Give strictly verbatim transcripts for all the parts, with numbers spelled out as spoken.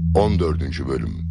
on dördüncü Bölüm.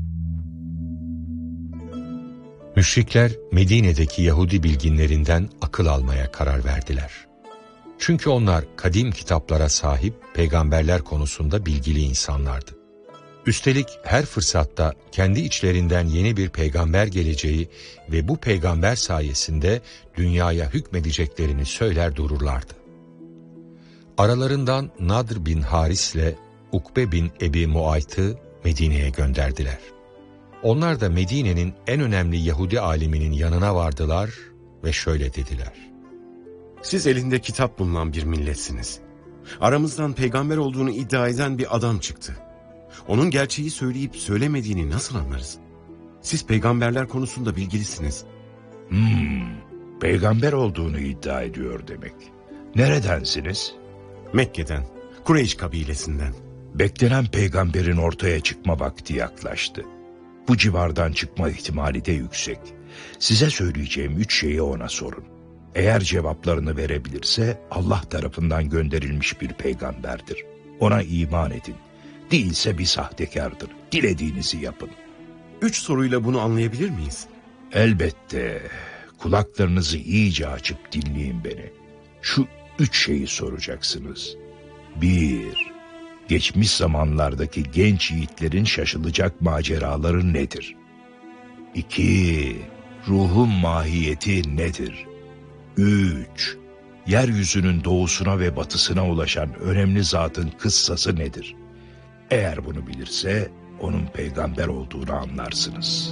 Müşrikler Medine'deki Yahudi bilginlerinden akıl almaya karar verdiler. Çünkü onlar kadim kitaplara sahip peygamberler konusunda bilgili insanlardı. Üstelik her fırsatta kendi içlerinden yeni bir peygamber geleceği ve bu peygamber sayesinde dünyaya hükmedeceklerini söyler dururlardı. Aralarından Nadr bin Haris ile Ukbe bin Ebi Muayt'ı Medine'ye gönderdiler. Onlar da Medine'nin en önemli Yahudi aliminin yanına vardılar ve şöyle dediler: Siz elinde kitap bulunan bir milletsiniz. Aramızdan peygamber olduğunu iddia eden bir adam çıktı. Onun gerçeği söyleyip söylemediğini nasıl anlarız? Siz peygamberler konusunda bilgilisiniz. Hmm, peygamber olduğunu iddia ediyor demek. Neredensiniz? Mekke'den, Kureyş kabilesinden. Beklenen peygamberin ortaya çıkma vakti yaklaştı. Bu civardan çıkma ihtimali de yüksek. Size söyleyeceğim üç şeyi ona sorun. Eğer cevaplarını verebilirse Allah tarafından gönderilmiş bir peygamberdir. Ona iman edin. Değilse bir sahtekardır. Dilediğinizi yapın. Üç soruyla bunu anlayabilir miyiz? Elbette. Kulaklarınızı iyice açıp dinleyin beni. Şu üç şeyi soracaksınız. Bir, geçmiş zamanlardaki genç yiğitlerin şaşılacak maceraları nedir? İki, ruhun mahiyeti nedir? Üç, yeryüzünün doğusuna ve batısına ulaşan önemli zatın kıssası nedir? Eğer bunu bilirse onun peygamber olduğunu anlarsınız.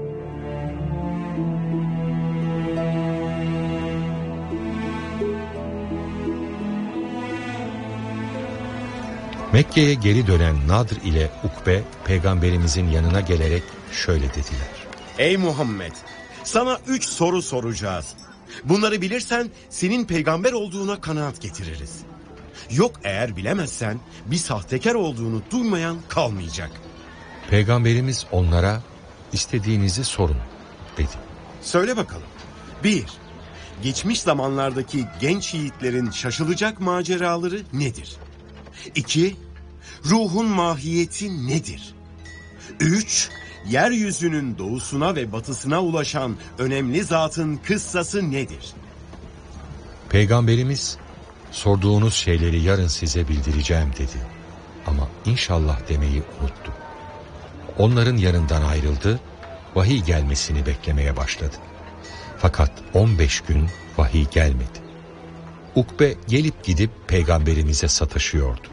Mekke'ye geri dönen Nadr ile Ukbe peygamberimizin yanına gelerek şöyle dediler: Ey Muhammed! Sana üç soru soracağız. Bunları bilirsen senin peygamber olduğuna kanaat getiririz. Yok eğer bilemezsen bir sahtekar olduğunu duymayan kalmayacak. Peygamberimiz onlara istediğinizi sorun dedi. Söyle bakalım. Bir, geçmiş zamanlardaki genç yiğitlerin şaşılacak maceraları nedir? İki, ruhun mahiyeti nedir? Üç, yeryüzünün doğusuna ve batısına ulaşan önemli zatın kıssası nedir? Peygamberimiz, sorduğunuz şeyleri yarın size bildireceğim dedi. Ama inşallah demeyi unuttu. Onların yanından ayrıldı, vahiy gelmesini beklemeye başladı. Fakat on beş gün vahiy gelmedi. Ukbe gelip gidip peygamberimize sataşıyordu.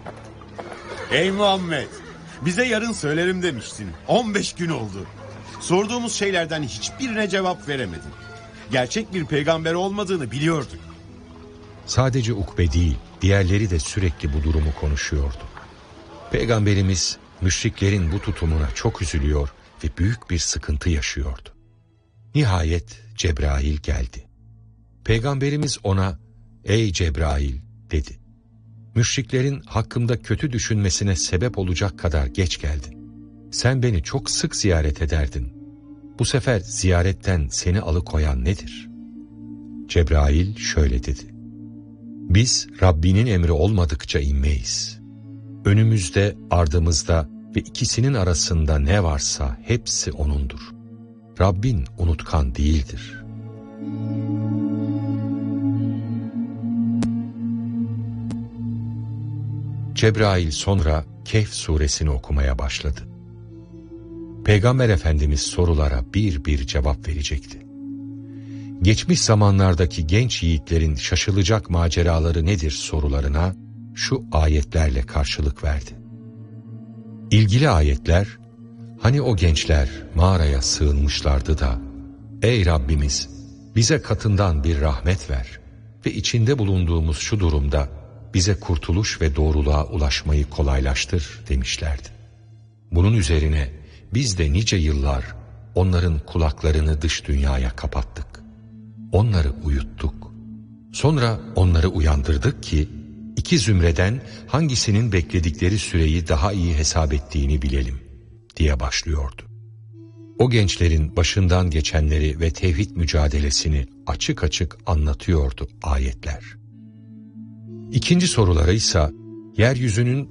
Ey Muhammed! Bize yarın söylerim demiştin. on beş gün oldu. Sorduğumuz şeylerden hiçbirine cevap veremedin. Gerçek bir peygamber olmadığını biliyorduk. Sadece Ukbe değil, diğerleri de sürekli bu durumu konuşuyordu. Peygamberimiz müşriklerin bu tutumuna çok üzülüyor ve büyük bir sıkıntı yaşıyordu. Nihayet Cebrail geldi. Peygamberimiz ona "Ey Cebrail" dedi. Müşriklerin hakkımda kötü düşünmesine sebep olacak kadar geç geldin. Sen beni çok sık ziyaret ederdin. Bu sefer ziyaretten seni alıkoyan nedir? Cebrail şöyle dedi: Biz Rabbinin emri olmadıkça inmeyiz. Önümüzde, ardımızda ve ikisinin arasında ne varsa hepsi O'nundur. Rabbin unutkan değildir. Cebrail sonra Kehf suresini okumaya başladı. Peygamber Efendimiz sorulara bir bir cevap verecekti. Geçmiş zamanlardaki genç yiğitlerin şaşılacak maceraları nedir sorularına şu ayetlerle karşılık verdi. İlgili ayetler, hani o gençler mağaraya sığınmışlardı da, ey Rabbimiz bize katından bir rahmet ver ve içinde bulunduğumuz şu durumda bize kurtuluş ve doğruluğa ulaşmayı kolaylaştır demişlerdi. Bunun üzerine biz de nice yıllar onların kulaklarını dış dünyaya kapattık. Onları uyuttuk. Sonra onları uyandırdık ki iki zümreden hangisinin bekledikleri süreyi daha iyi hesap ettiğini bilelim diye başlıyordu. O gençlerin başından geçenleri ve tevhid mücadelesini açık açık anlatıyordu ayetler. İkinci soruları ise yeryüzünün